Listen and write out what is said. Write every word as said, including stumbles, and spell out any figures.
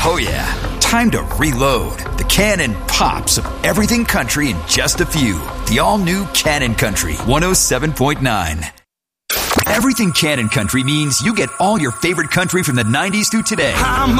Oh yeah, time to reload. The Cannon Pops of everything country in just a few. The all-new Cannon Country one oh seven point nine. Everything Cannon Country means you get all your favorite country from the nineties through today. I'm